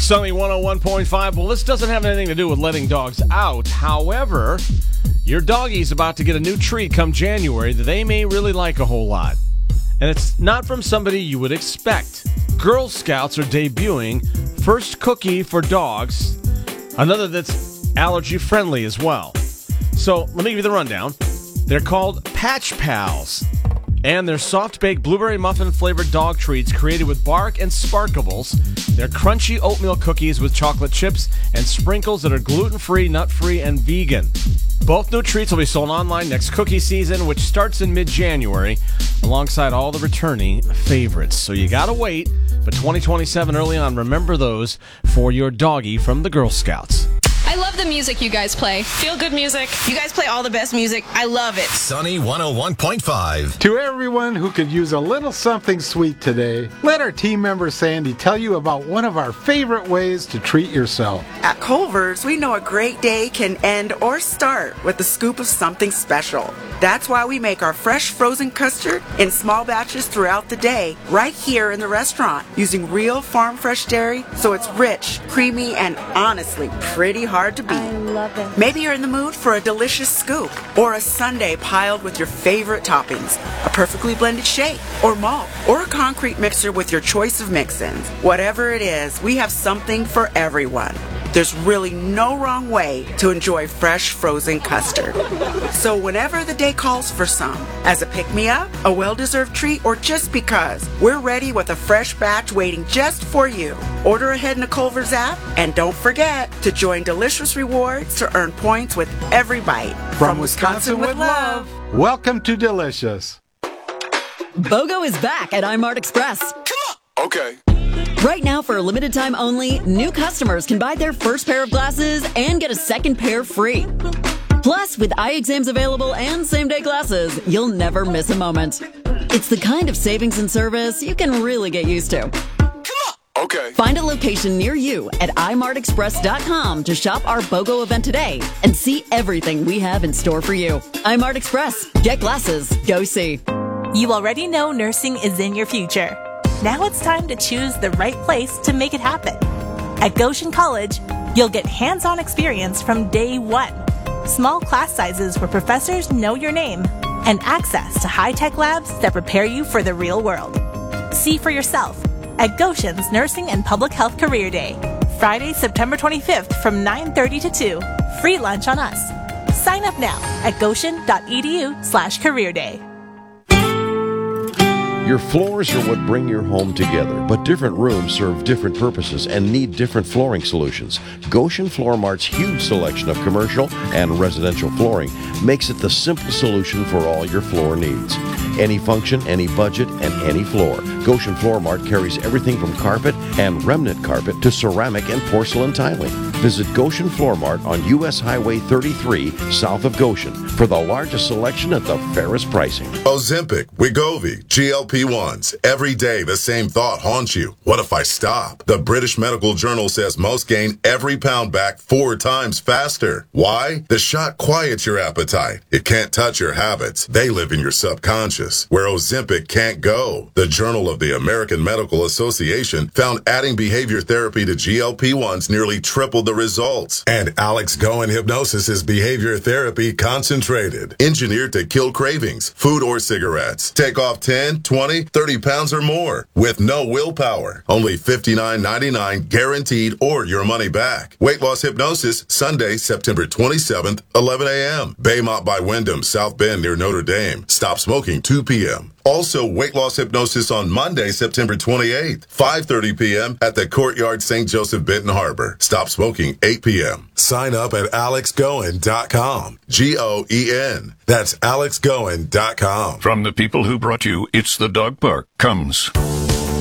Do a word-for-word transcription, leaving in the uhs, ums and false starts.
Sunny one oh one point five. Well, this doesn't have anything to do with letting dogs out. However, your doggie's about to get a new treat come January that they may really like a whole lot. And it's not from somebody you would expect. Girl Scouts are debuting first cookie for dogs, another that's allergy-friendly as well. So let me give you the rundown. They're called Patch Pals, and they're soft-baked blueberry muffin-flavored dog treats created with bark and sparkables. They're crunchy oatmeal cookies with chocolate chips and sprinkles that are gluten-free, nut-free, and vegan. Both new treats will be sold online next cookie season, which starts in mid-January, alongside all the returning favorites. So you gotta wait, but twenty twenty-seven early on, remember those for your doggie from the Girl Scouts. I love the music you guys play. Feel good music. You guys play all the best music. I love it. Sunny one oh one point five. To everyone who could use a little something sweet today, let our team member Sandy tell you about one of our favorite ways to treat yourself. At Culver's, we know a great day can end or start with a scoop of something special. That's why we make our fresh frozen custard in small batches throughout the day, right here in the restaurant, using real farm fresh dairy, so it's rich, creamy, and honestly pretty hard to beat. I love it. Maybe you're in the mood for a delicious scoop or a sundae piled with your favorite toppings, a perfectly blended shake or malt, or a concrete mixer with your choice of mix-ins. Whatever it is, we have something for everyone. There's really no wrong way to enjoy fresh frozen custard. So whenever the day calls for some, as a pick-me-up, a well-deserved treat, or just because, we're ready with a fresh batch waiting just for you. Order ahead in the Culver's app, and don't forget to join Delicious Rewards to earn points with every bite. From, From Wisconsin, Wisconsin with love. Welcome to Delicious. BOGO is back at iMart Express. Come on. Okay. Right now, for a limited time only, new customers can buy their first pair of glasses and get a second pair free. Plus, with eye exams available and same-day glasses, you'll never miss a moment. It's the kind of savings and service you can really get used to. Come on. Okay. Find a location near you at i mart express dot com to shop our BOGO event today and see everything we have in store for you. iMart Express. Get glasses. Go see. You already know nursing is in your future. Now it's time to choose the right place to make it happen. At Goshen College, you'll get hands-on experience from day one. Small class sizes where professors know your name, and access to high-tech labs that prepare you for the real world. See for yourself at Goshen's Nursing and Public Health Career Day, Friday, September twenty-fifth from nine thirty to two. Free lunch on us. Sign up now at goshen.edu slash career day. Your floors are what bring your home together, but different rooms serve different purposes and need different flooring solutions. Goshen Floor Mart's huge selection of commercial and residential flooring makes it the simple solution for all your floor needs. Any function, any budget, and any floor. Goshen Floor Mart carries everything from carpet and remnant carpet to ceramic and porcelain tiling. Visit Goshen Floor Mart on U S Highway thirty-three, south of Goshen, for the largest selection at the fairest pricing. Ozempic, Wegovy, G L P one s. Every day the same thought haunts you. What if I stop? The British Medical Journal says most gain every pound back four times faster. Why? The shot quiets your appetite. It can't touch your habits. They live in your subconscious, where Ozempic can't go. The Journal of the American Medical Association found adding behavior therapy to G L P one s nearly tripled the results. And Alex Goen Hypnosis is behavior therapy concentrated, engineered to kill cravings, food or cigarettes. Take off ten, twenty, thirty pounds or more with no willpower. Only fifty-nine ninety-nine guaranteed or your money back. Weight Loss Hypnosis, Sunday, September twenty-seventh, eleven a.m. Baymont by Wyndham, South Bend near Notre Dame. Stop smoking two p.m. Also, Weight Loss Hypnosis on Monday, September twenty-eighth, five thirty p.m. at the Courtyard Saint Joseph Benton Harbor. Stop smoking eight p.m. Sign up at alex goen dot com. G O E N. That's alex goen dot com. From the people who brought you It's the Dog Park comes